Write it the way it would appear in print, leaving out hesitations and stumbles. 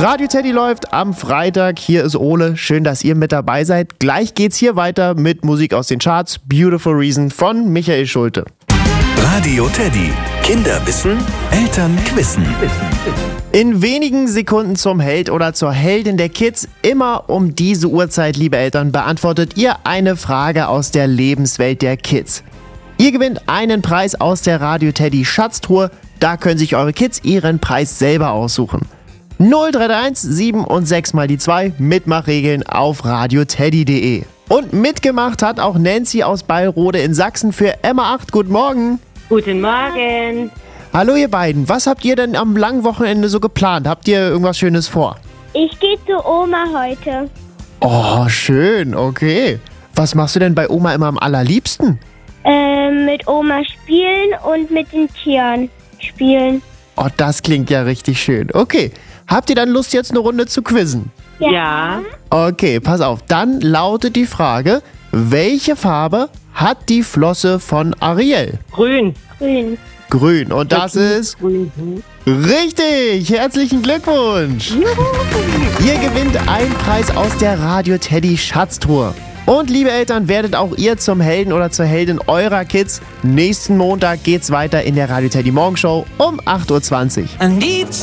Radio Teddy läuft am Freitag. Hier ist Ole. Schön, dass ihr mit dabei seid. Gleich geht's hier weiter mit Musik aus den Charts. Beautiful Reason von Michael Schulte. Radio Teddy. Kinder wissen, Eltern quissen. In wenigen Sekunden zum Held oder zur Heldin der Kids. Immer um diese Uhrzeit, liebe Eltern, beantwortet ihr eine Frage aus der Lebenswelt der Kids. Ihr gewinnt einen Preis aus der Radio Teddy Schatztruhe. Da können sich eure Kids ihren Preis selber aussuchen. 031 7 und 6 mal die 2, Mitmachregeln auf radioteddy.de. Und mitgemacht hat auch Nancy aus Beilrode in Sachsen für Emma 8. Guten Morgen. Guten Morgen. Hallo ihr beiden, was habt ihr denn am langen Wochenende so geplant? Habt ihr irgendwas Schönes vor? Ich gehe zu Oma heute. Oh, schön, okay. Was machst du denn bei Oma immer am allerliebsten? Mit Oma spielen und mit den Tieren spielen. Oh, das klingt ja richtig schön. Okay, habt ihr dann Lust, jetzt eine Runde zu quizzen? Ja. Okay, pass auf. Dann lautet die Frage, welche Farbe hat die Flosse von Ariel? Grün. Grün. Grün. Und das ist Grün. richtig. Herzlichen Glückwunsch. Ihr gewinnt einen Preis aus der Radio Teddy Schatztruhe. Und liebe Eltern, werdet auch ihr zum Helden oder zur Heldin eurer Kids. Nächsten Montag geht's weiter in der Radio Teddy Morgenshow um 8:20 Uhr.